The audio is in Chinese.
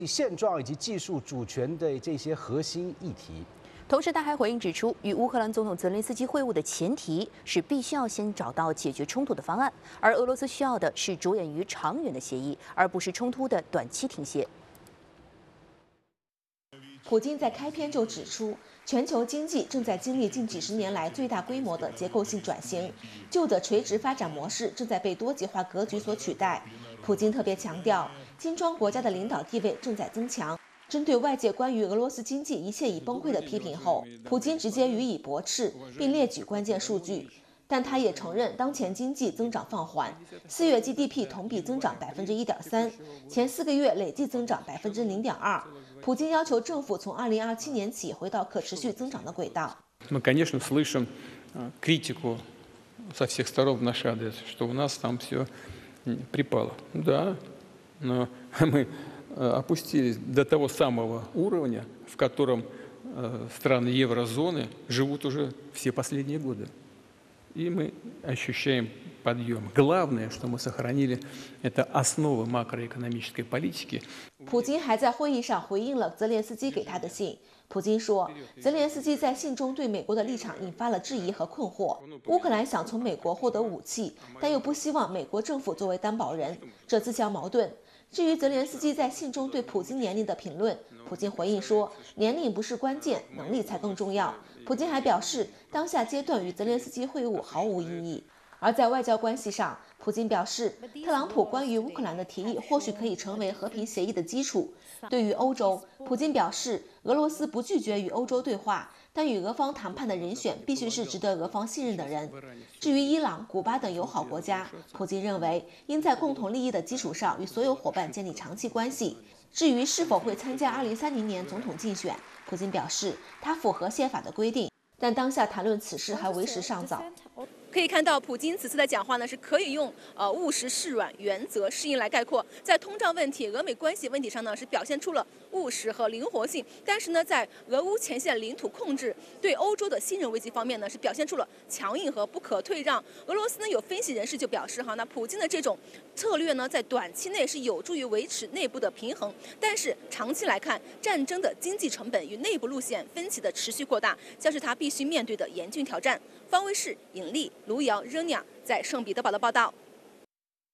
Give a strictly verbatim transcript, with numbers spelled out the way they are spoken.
现状以及技术主权的这些核心议题。 同时，他还回应指出，与乌克兰总统泽连斯基会晤的前提是必须要先找到解决冲突的方案，而俄罗斯需要的是着眼于长远的协议，而不是冲突的短期停歇。 普京在开篇就指出，全球经济正在经历近几十年来最大规模的结构性转型，旧的垂直发展模式正在被多极化格局所取代。普京特别强调，金砖国家的领导地位正在增强。针对外界关于俄罗斯经济一切已崩溃的批评后，普京直接予以驳斥，并列举关键数据。但他也承认，当前经济增长放缓，四月 G D P 同比增长百分之一点三，前四个月累计增长百分之零点二。普京要求政府从二零二七年起回到可持续增长的轨道。 Мы, конечно, слышим критику со всех сторон в наш адрес, что у нас там все припало. Да, но мы опустились до того самого уровня, в котором страны еврозоны живут уже все последние годы. И мы ощущаем подъем. Главное, что мы сохранили, это основы макроэкономической политики. 普京还在会议上回应了泽连斯基给他的信。普京说，泽连斯基在信中对美国的立场引发了质疑和困惑。乌克兰想从美国获得武器，但又不希望美国政府作为担保人，这自相矛盾。至于泽连斯基在信中对普京年龄的评论，普京回应说，年龄不是关键，能力才更重要。普京还表示，当下阶段与泽连斯基会晤毫无意义。而在外交关系上，普京表示，特朗普关于乌克兰的提议或许可以成为和平协议的基础。对于欧洲，普京表示，俄罗斯不拒绝与欧洲对话，但与俄方谈判的人选必须是值得俄方信任的人。至于伊朗、古巴等友好国家，普京认为应在共同利益的基础上与所有伙伴建立长期关系。至于是否会参加二零三零年总统竞选，普京表示，他符合宪法的规定，但当下谈论此事还为时尚早。 可以看到，普京此次的讲话呢，是可以用呃务实示软、原则适应来概括。在通胀问题、俄美关系问题上呢，是表现出了务实和灵活性；但是呢，在俄乌前线领土控制、对欧洲的信任危机方面呢，是表现出了强硬和不可退让。俄罗斯呢，有分析人士就表示哈，那普京的这种策略呢，在短期内是有助于维持内部的平衡，但是长期来看，战争的经济成本与内部路线分歧的持续扩大，将是他必须面对的严峻挑战。方威视、尹力、卢瑶、热尼亚在圣彼得堡的报道。